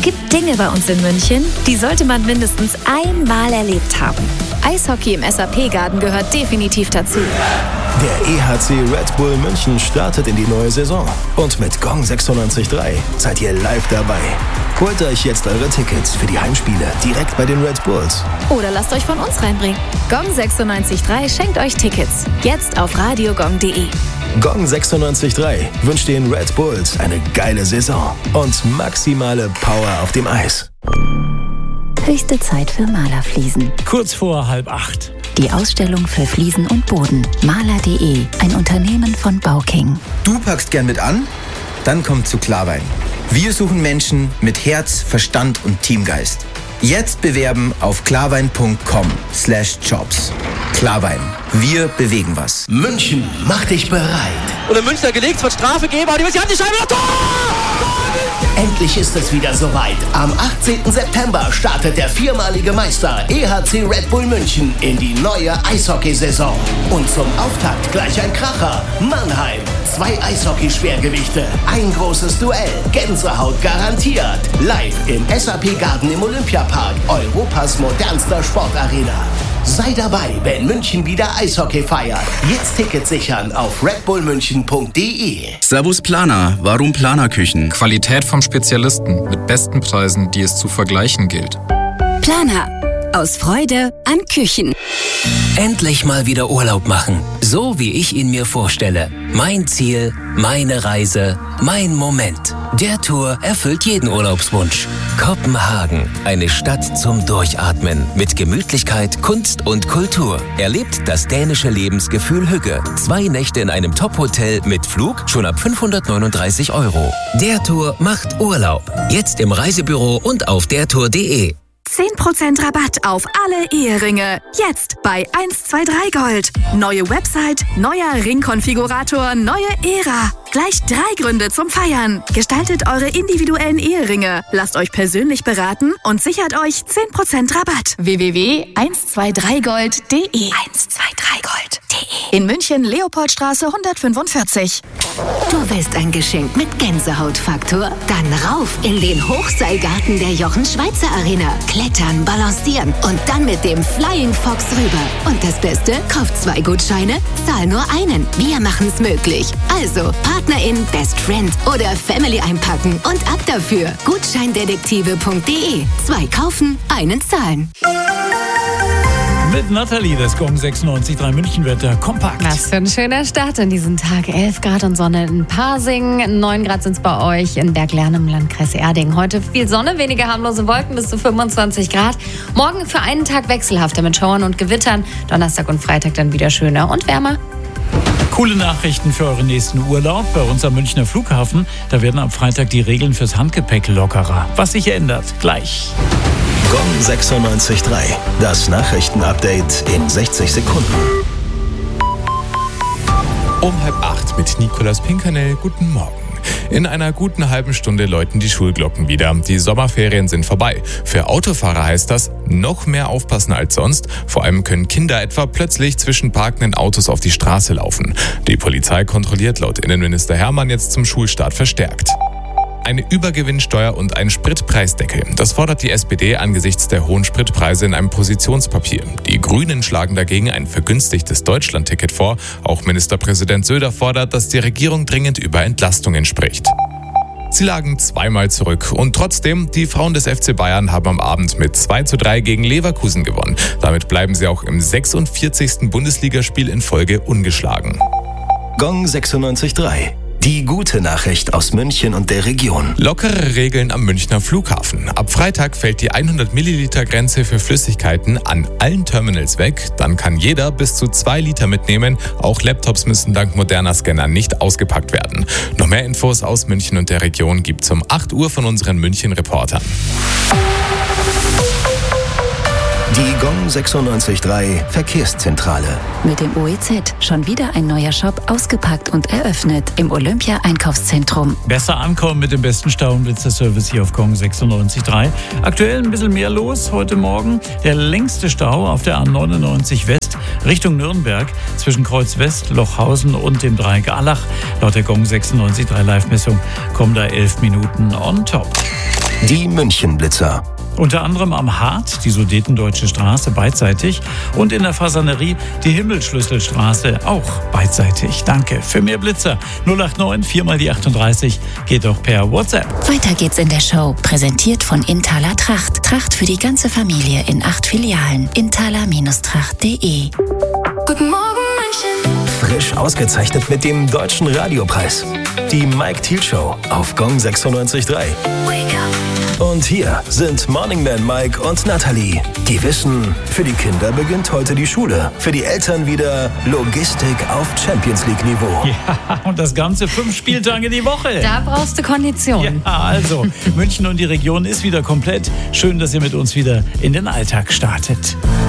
gibt Dinge bei uns in München, die sollte man mindestens einmal erlebt haben. Eishockey im SAP-Garten gehört definitiv dazu. Der EHC Red Bull München startet in die neue Saison. Und mit Gong 96.3 seid ihr live dabei. Holt euch jetzt eure Tickets für die Heimspiele direkt bei den Red Bulls. Oder lasst euch von uns reinbringen. Gong 96.3 schenkt euch Tickets. Jetzt auf radiogong.de. Gong 96.3 wünscht den Red Bulls eine geile Saison und maximale Power auf dem Eis. Höchste Zeit für Malerfliesen. Kurz vor 7:30. Die Ausstellung für Fliesen und Boden. Maler.de, ein Unternehmen von Bauking. Du packst gern mit an? Dann komm zu Klarwein. Wir suchen Menschen mit Herz, Verstand und Teamgeist. Jetzt bewerben auf klarwein.com/jobs. Klarwein. Wir bewegen was. München, mach dich bereit. Und in Münster gelegt, es wird Strafe geben, aber die haben die Scheibe noch Tor! Endlich ist es wieder soweit. Am 18. September startet der viermalige Meister EHC Red Bull München in die neue Eishockeysaison. Und zum Auftakt gleich ein Kracher. Mannheim. 2 Eishockey-Schwergewichte. Ein großes Duell. Gänsehaut garantiert. Live im SAP-Garten im Olympiapark. Europas modernster Sportarena. Sei dabei, wenn München wieder Eishockey feiert. Jetzt Tickets sichern auf redbullmünchen.de. Servus Planer, warum Planerküchen? Qualität vom Spezialisten mit besten Preisen, die es zu vergleichen gilt. Planer. Aus Freude an Küchen. Endlich mal wieder Urlaub machen. So wie ich ihn mir vorstelle. Mein Ziel, meine Reise, mein Moment. Der Tour erfüllt jeden Urlaubswunsch. Kopenhagen, eine Stadt zum Durchatmen. Mit Gemütlichkeit, Kunst und Kultur. Erlebt das dänische Lebensgefühl Hügge. 2 Nächte in einem Top-Hotel mit Flug schon ab 539 €. Der Tour macht Urlaub. Jetzt im Reisebüro und auf dertour.de. 10% Rabatt auf alle Eheringe. Jetzt bei 123 Gold. Neue Website, neuer Ringkonfigurator, neue Ära. Gleich 3 Gründe zum Feiern. Gestaltet eure individuellen Eheringe. Lasst euch persönlich beraten und sichert euch 10% Rabatt. www.123gold.de 123gold.de In München, Leopoldstraße 145. Du willst ein Geschenk mit Gänsehautfaktor? Dann rauf in den Hochseilgarten der Jochen-Schweizer-Arena. Klettern, balancieren und dann mit dem Flying Fox rüber. Und das Beste, kauf 2 Gutscheine, zahl nur einen. Wir machen's möglich. Also, PartnerIn, Best Friend oder Family einpacken und ab dafür. Gutscheindetektive.de 2 kaufen, einen zahlen. Mit Nathalie, das Gong 96.3 Münchenwetter kompakt. Was für ein schöner Start in diesen Tag. 11 Grad und Sonne in Pasing, 9 Grad sind es bei euch in Berglernen im Landkreis Erding. Heute viel Sonne, weniger harmlose Wolken bis zu 25 Grad. Morgen für einen Tag wechselhafter mit Schauern und Gewittern. Donnerstag und Freitag dann wieder schöner und wärmer. Coole Nachrichten für euren nächsten Urlaub. Bei uns am Münchner Flughafen, da werden am Freitag die Regeln fürs Handgepäck lockerer. Was sich ändert, gleich. Gong 96.3, das Nachrichtenupdate in 60 Sekunden. Um 7:30 mit Nikolaus Pinkernell. Guten Morgen. In einer guten halben Stunde läuten die Schulglocken wieder. Die Sommerferien sind vorbei. Für Autofahrer heißt das, noch mehr aufpassen als sonst. Vor allem können Kinder etwa plötzlich zwischen parkenden Autos auf die Straße laufen. Die Polizei kontrolliert laut Innenminister Hermann jetzt zum Schulstart verstärkt. Eine Übergewinnsteuer und ein Spritpreisdeckel. Das fordert die SPD angesichts der hohen Spritpreise in einem Positionspapier. Die Grünen schlagen dagegen ein vergünstigtes Deutschlandticket vor. Auch Ministerpräsident Söder fordert, dass die Regierung dringend über Entlastungen spricht. Sie lagen zweimal zurück und trotzdem, die Frauen des FC Bayern haben am Abend mit 2:3 gegen Leverkusen gewonnen. Damit bleiben sie auch im 46. Bundesligaspiel in Folge ungeschlagen. Gong 96.3. Die gute Nachricht aus München und der Region. Lockere Regeln am Münchner Flughafen. Ab Freitag fällt die 100 Milliliter Grenze für Flüssigkeiten an allen Terminals weg. Dann kann jeder bis zu 2 Liter mitnehmen. Auch Laptops müssen dank moderner Scanner nicht ausgepackt werden. Noch mehr Infos aus München und der Region gibt's um 8 Uhr von unseren München-Reportern. Die Gong 96.3 Verkehrszentrale. Mit dem OEZ schon wieder ein neuer Shop ausgepackt und eröffnet im Olympia-Einkaufszentrum. Besser ankommen mit dem besten Stau- und Blitzerservice hier auf Gong 96.3. Aktuell ein bisschen mehr los heute Morgen. Der längste Stau auf der A99 West Richtung Nürnberg zwischen Kreuz West, Lochhausen und dem Dreieck Allach. Laut der Gong 96.3 Live-Messung kommen da 11 Minuten on top. Die Münchenblitzer. Unter anderem am Hart, die Sudetendeutsche Straße, beidseitig. Und in der Fasanerie die Himmelschlüsselstraße, auch beidseitig. Danke. Für mehr Blitzer 089 4 mal die 38 geht auch per WhatsApp. Weiter geht's in der Show. Präsentiert von Inthaler Tracht. Tracht für die ganze Familie in 8 Filialen. Inthaler-tracht.de. Guten Morgen, München. Frisch ausgezeichnet mit dem Deutschen Radiopreis. Die Mike Thiel Show auf Gong 96.3. Wake up. Und hier sind Morning Man Mike und Nathalie. Die wissen, für die Kinder beginnt heute die Schule. Für die Eltern wieder Logistik auf Champions League Niveau. Ja, und das Ganze 5 Spieltage die Woche. Da brauchst du Kondition. Ja, also, München und die Region ist wieder komplett. Schön, dass ihr mit uns wieder in den Alltag startet.